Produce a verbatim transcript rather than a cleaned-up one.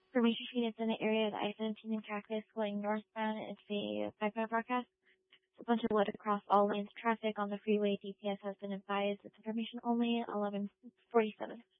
Information feed is in the area of the I seventeen in Cactus going northbound. It's a five-minute broadcast. It's a bunch of load across all lanes of traffic on the freeway. D P S has been advised. It's information only. eleven forty-seven.